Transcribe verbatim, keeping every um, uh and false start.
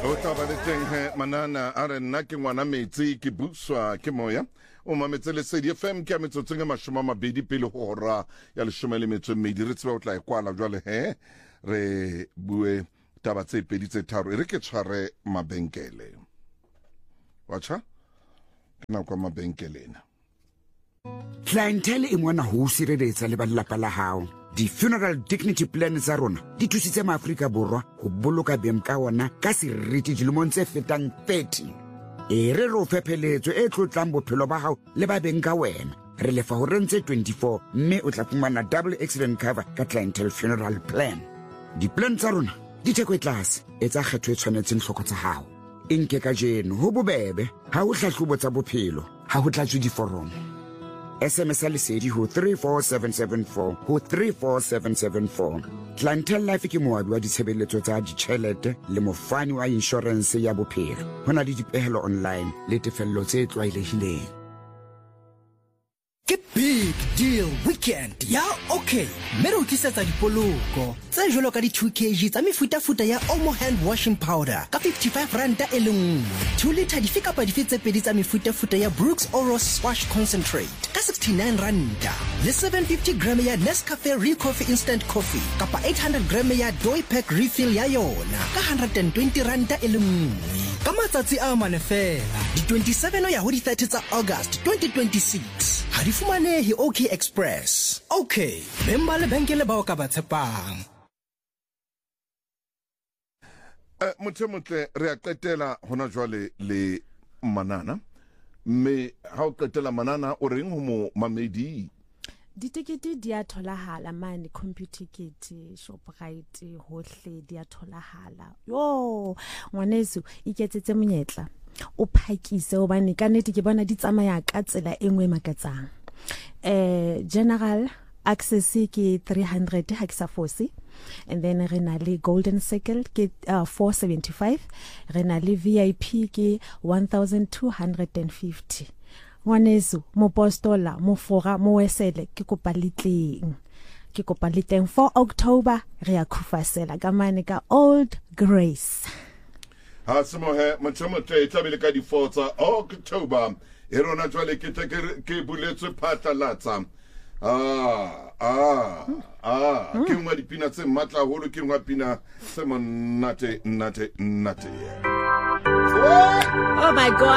O taba le teng he manana a re nna ke ngwana metsi ke buswa ke moya o mametse le Sedi F M ke a metsotso nge mashoma mabedi pele ho hora ya leshome le metso e mmedi re tseba o tla e kwala jwale he re bue taba tse pedi tse tharo e re ke tshware mabenkele wacha ke na kwa mabenkelena Clientele e mona ho sireletsa le ba lelapa la hao. Di funeral dignity plan tsa rona di thusitse maAfrika borwa ho boloka beng ka ona ka seriti dilemong tse fetang thirty. E re ro fepheletso e tlotlang bophelo ba hao le ba beng ka wena. Re lefa ho rentse twenty-four mme o tla fumana double accident cover ka clientele funeral plan. Di plan tsa rona di theko e tlase e tsa kgetho e tshwanetseng hloko tsa hao. Inke ka jeno ho bobebe ha o hlahlobo tsa bophelo ha ho tlatswe diforomo. S M S Lesedi ho three four seven seven four ho three four seven seven four. Clientele Life ke moabi wa ditshebeletso tsa ditjhelete le mofani wa insurance ya bophelo. Hona le dipehelo online le tefello tse tlwaelehileng. Ke big deal weekend ya okay mme o tlisetsa dipoloko tse jwalo ka di two kilograms tsa mefuta-futa ya Omo hand washing powder ka fifty-five rand e le nngwe, two litre dife kapa dife tse pedi tsa mefuta-futa ya Brooks Oral Swash Concentrate ka sixty-nine rand, le seven fifty grams ya Nescafe Real Coffee Instant Coffee kapa eight hundred grams ya Doi Pack Refill ya yona ka one hundred twenty rand e le nngwe. Ka matsatsi a mane fela di twenty-seven ya ho di thirty tsa August twenty twenty-six ha di fumanehe OK Express. Okay, bemba le benkele ba o ka ba tshepang. Eh motho motle re a qetela hona jwale le manana mme ha o qetela manana o reng ho mo mamedi Ditikete di a tholahala mane computer kit Shoprite hohle di a tholahala. Yo ngwaneso iketsetse monyetla o phakise hobane ka nnete ke bona di tsamaya ka tsela engwe makatsang. Eh general access ke three hundred ha ke sa force, and then re na le golden circle ke uh, four seventy-five, re na le V I P ke one thousand two hundred fifty. Ngwaneso mo postola mo fora mo wesele ke kopa litleng ke kopa litleng for October re a khufasela ka mane ka Old Grace. ha semo he motho motle tlabele ka di four tsa October e rona jwale ke ke buletswe phatlalatsa ah ah ah ke ngwa dipina tse matla holo ke ngwa pina tse monate nate nate. Oh my God.